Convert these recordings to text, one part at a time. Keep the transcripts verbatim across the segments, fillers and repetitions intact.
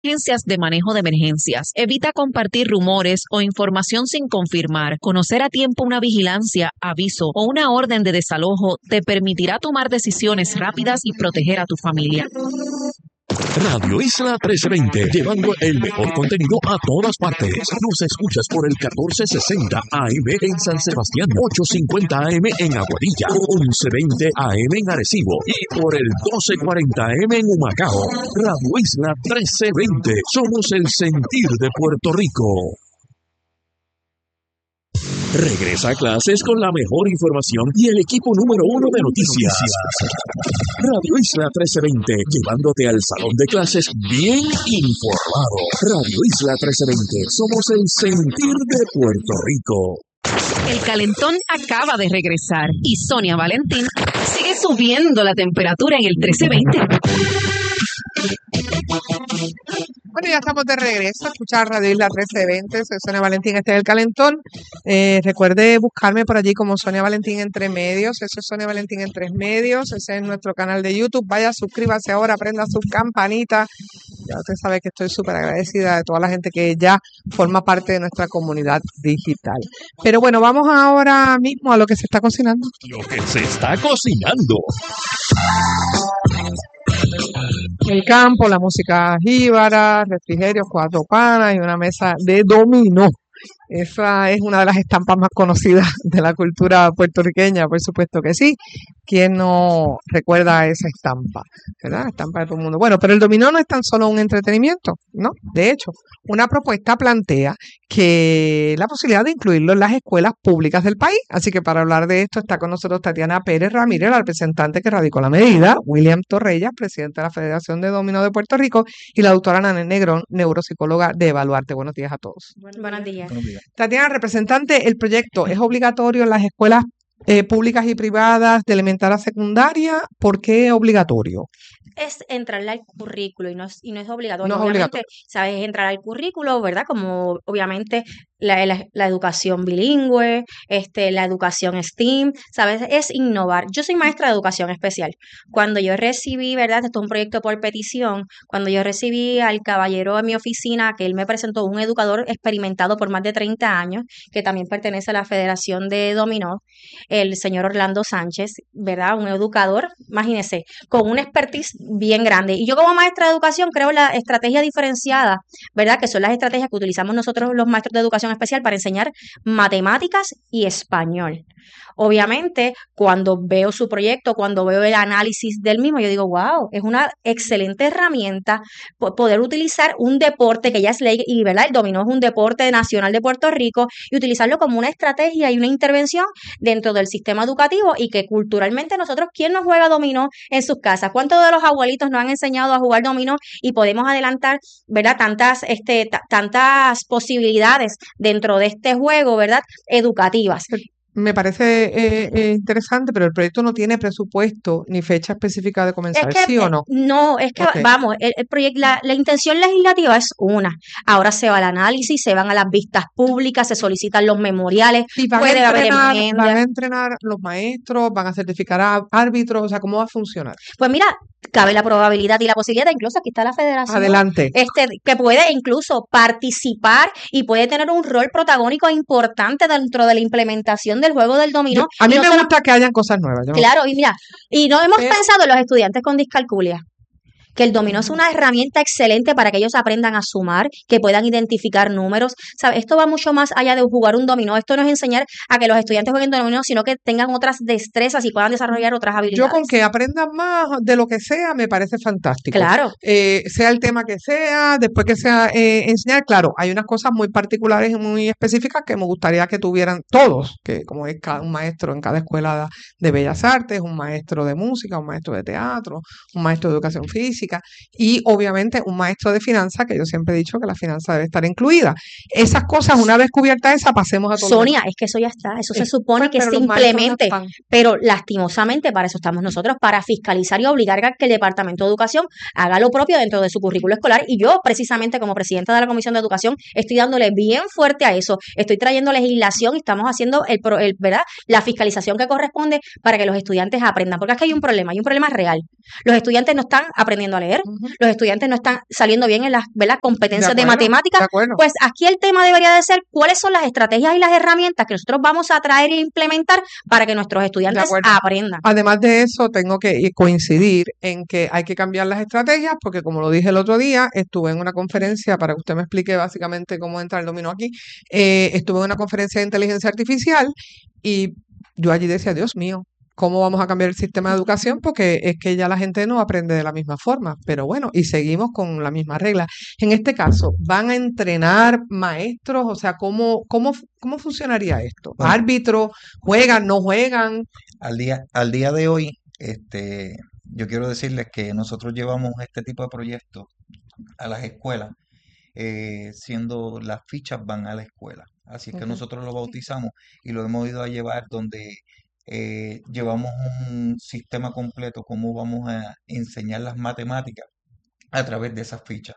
Agencias de manejo de emergencias. Evita compartir rumores o información sin confirmar. Conocer a tiempo una vigilancia, aviso o una orden de desalojo te permitirá tomar decisiones rápidas y proteger a tu familia. Radio Isla trece veinte, llevando el mejor contenido a todas partes. Nos escuchas por el catorce sesenta A M en San Sebastián, ochocientos cincuenta A M en Aguadilla, once veinte A M en Arecibo y por el doce cuarenta A M en Humacao. Radio Isla trece veinte, somos el sentir de Puerto Rico. Regresa a clases con la mejor información y el equipo número uno de noticias. Radio Isla trece veinte, llevándote al salón de clases bien informado. Radio Isla trece veinte, somos el sentir de Puerto Rico. El calentón acaba de regresar y Sonia Valentín sigue subiendo la temperatura en el trece veinte. Bueno, ya estamos de regreso a escuchar Radio Isla trece veinte. Soy Sonia Valentín, este es el calentón. Eh, recuerde buscarme por allí como Sonia Valentín Entre Medios. Eso es Sonia Valentín Entre Medios. Ese es nuestro canal de YouTube. Vaya, suscríbase ahora, prenda su campanita. Ya usted sabe que estoy súper agradecida de toda la gente que ya forma parte de nuestra comunidad digital. Pero bueno, vamos ahora mismo a lo que se está cocinando. Lo que se está cocinando. El campo, la música jíbara, refrigerios, cuatro panas y una mesa de dominó. Esa es una de las estampas más conocidas de la cultura puertorriqueña, por supuesto que sí. ¿Quién no recuerda esa estampa? ¿Verdad? Estampa de todo el mundo. Bueno, pero el dominó no es tan solo un entretenimiento, ¿no? De hecho, una propuesta plantea que la posibilidad de incluirlo en las escuelas públicas del país. Así que para hablar de esto está con nosotros Tatiana Pérez Ramírez, la representante que radicó la medida, William Torrellas, presidente de la Federación de Dominó de Puerto Rico, y la doctora Nanette Negrón, neuropsicóloga de Evaluarte. Buenos días a todos. Buenos días. Buenos días. Tatiana, representante, el proyecto es obligatorio en las escuelas eh, públicas y privadas de elemental a secundaria. ¿Por qué obligatorio? Es entrarle al currículo y no es, y no es obligatorio. No es obviamente, obligatorio. sabes, es entrar al currículo, ¿verdad? Como obviamente la, la, la educación bilingüe, este, la educación STEAM, ¿sabes? Es innovar. Yo soy maestra de educación especial. Cuando yo recibí, ¿verdad? Esto es un proyecto por petición. Cuando yo recibí al caballero en mi oficina, que él me presentó un educador experimentado por más de treinta años, que también pertenece a la Federación de Dominó, el señor Orlando Sánchez, ¿verdad? Un educador, imagínese, con una expertise bien grande. Y yo como maestra de educación creo en la estrategia diferenciada, ¿verdad? Que son las estrategias que utilizamos nosotros los maestros de educación especial para enseñar matemáticas y español. Obviamente, cuando veo su proyecto, cuando veo el análisis del mismo, yo digo, wow, es una excelente herramienta poder utilizar un deporte que ya es ley y, ¿verdad? El dominó es un deporte nacional de Puerto Rico y utilizarlo como una estrategia y una intervención dentro del sistema educativo y que culturalmente nosotros, ¿quién no juega dominó en sus casas? ¿Cuántos de los abuelitos nos han enseñado a jugar dominó y podemos adelantar, ¿verdad? Tantas, este, t- tantas posibilidades dentro de este juego, ¿verdad? Educativas. Me parece eh, eh, interesante, pero el proyecto no tiene presupuesto ni fecha específica de Es comenzar, que, ¿sí o eh, no? no, es que, Ok. vamos, el, el proyecto, la, la intención legislativa es una. Ahora se va al análisis, se van a las vistas públicas, se solicitan los memoriales, Y van a puede haber entrenar, van a enmiendas. entrenar los maestros, van a certificar a árbitros, o sea, ¿cómo va a funcionar? Pues mira, cabe la probabilidad y la posibilidad, incluso aquí está la federación, Adelante. este, que puede incluso participar y puede tener un rol protagónico e importante dentro de la implementación del juego del dominó. Yo- a mí Y no me solo- gusta que hayan cosas nuevas. yo no- Claro, y mira, y no hemos Pero- pensado en los estudiantes con discalculia, que el dominó es una herramienta excelente para que ellos aprendan a sumar, que puedan identificar números. ¿Sabe? Esto va mucho más allá de jugar un dominó. Esto no es enseñar a que los estudiantes jueguen dominó, sino que tengan otras destrezas y puedan desarrollar otras Yo habilidades. con que aprendan más de lo que sea me parece fantástico. Claro. Eh, sea el tema que sea, después que sea eh, enseñar, claro, hay unas cosas muy particulares y muy específicas que me gustaría que tuvieran todos, que como es cada un maestro en cada escuela de bellas artes, un maestro de música, un maestro de teatro, un maestro de educación física y obviamente un maestro de finanzas, que yo siempre he dicho que la finanza debe estar incluida. Esas cosas, una vez cubierta esa, pasemos a todo lo Sonia, demás. es que eso ya está, eso se Eh, supone pues, que pero se los maestros no implemente, están. pero lastimosamente para eso estamos nosotros, para fiscalizar y obligar a que el Departamento de Educación haga lo propio dentro de su currículo escolar y yo precisamente como presidenta de la Comisión de Educación estoy dándole bien fuerte a eso, estoy trayendo legislación y estamos haciendo el, pro- el ¿verdad? La fiscalización que corresponde para que los estudiantes aprendan, porque es que hay un problema, hay un problema real. Los estudiantes no están aprendiendo aprendiendo a leer, Ujú. los estudiantes no están saliendo bien en las, ¿verdad?, competencias de, acuerdo, matemáticas. de acuerdo. Pues aquí el tema debería de ser cuáles son las estrategias y las herramientas que nosotros vamos a traer e implementar para que nuestros De estudiantes acuerdo. aprendan. Además de eso, tengo que coincidir en que hay que cambiar las estrategias porque, como lo dije el otro día, estuve en una conferencia, para que usted me explique básicamente cómo entra el dominó aquí, eh, estuve en una conferencia de inteligencia artificial y yo allí decía, Dios mío, ¿cómo vamos a cambiar el sistema de educación? Porque es que ya la gente no aprende de la misma forma, pero bueno, y seguimos con la misma regla. En este caso, ¿van a entrenar maestros? O sea, ¿cómo, cómo, cómo funcionaría esto? Bueno. ¿Árbitros? ¿Juegan? ¿No juegan? Al día, al día de hoy, este, yo quiero decirles que nosotros llevamos este tipo de proyectos a las escuelas, eh, siendo las fichas van a la escuela. Así es que Ujú. nosotros lo bautizamos y lo hemos ido a llevar donde eh, llevamos un sistema completo, cómo vamos a enseñar las matemáticas a través de esas fichas.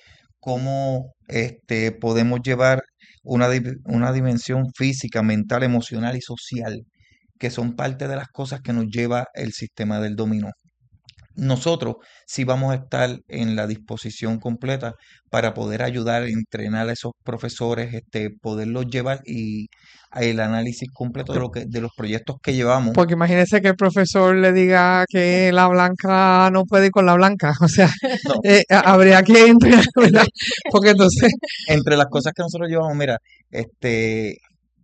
Cómo este, podemos llevar una, di- una dimensión física, mental, emocional y social, que son parte de las cosas que nos lleva el sistema del dominó. Nosotros sí vamos a estar en la disposición completa para poder ayudar a entrenar a esos profesores, este, poderlos llevar y el análisis completo de lo que, de los proyectos que llevamos. Porque imagínese que el profesor le diga que la blanca no puede ir con la blanca. O sea, No, eh, habría que entrenar, ¿verdad? Porque entonces, entre las cosas que nosotros llevamos, mira, este,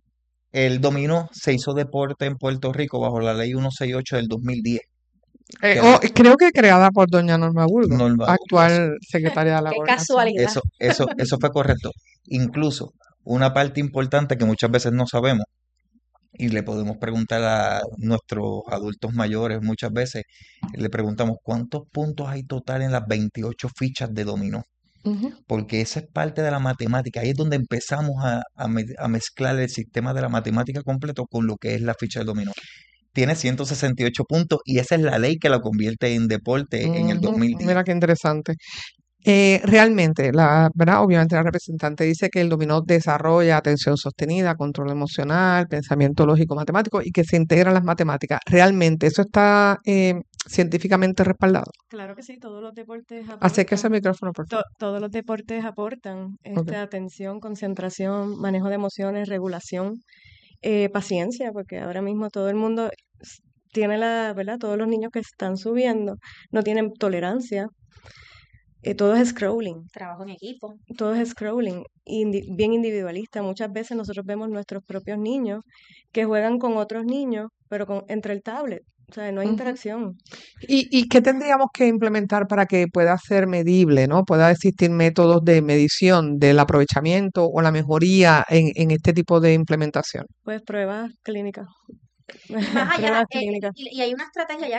el dominó se hizo deporte en Puerto Rico bajo la ley ciento sesenta y ocho del dos mil diez, eh, que oh, es creo que creada por doña Norma Burgos, Norma Burgos. actual secretaria de la Qué gobernación. casualidad. Eso, eso, eso fue correcto. Incluso una parte importante que muchas veces no sabemos y le podemos preguntar a nuestros adultos mayores muchas veces, le preguntamos cuántos puntos hay total en las veintiocho fichas de dominó, Ujú. porque esa es parte de la matemática. Ahí es donde empezamos a, a me- a mezclar el sistema de la matemática completo con lo que es la ficha de dominó. Tiene ciento sesenta y ocho puntos y esa es la ley que la convierte en deporte en el Ujú. dos mil diez. Mira qué interesante. Eh, realmente, la verdad, obviamente la representante dice que el dominó desarrolla atención sostenida, control emocional, pensamiento lógico matemático y que se integran las matemáticas. Realmente, eso está eh, científicamente respaldado. Claro que sí, todos los deportes Acérquese ese aportan, micrófono, por to- favor. todos los deportes aportan Ok. este, atención, concentración, manejo de emociones, regulación, eh, paciencia, porque ahora mismo todo el mundo s- tiene la, ¿verdad? Todos los niños que están subiendo no tienen tolerancia, eh, todo es scrolling, Trabajo en equipo. todo es scrolling, indi- bien individualista. Muchas veces nosotros vemos nuestros propios niños que juegan con otros niños, pero con, entre el tablet, o sea, no hay Ujú. interacción. ¿Y, y qué tendríamos que implementar para que pueda ser medible, ¿no? Pueda existir métodos de medición del aprovechamiento o la mejoría en, en este tipo de implementación. Pues pruebas clínicas, Y más allá, pruebas eh, clínicas. y, y hay una estrategia ya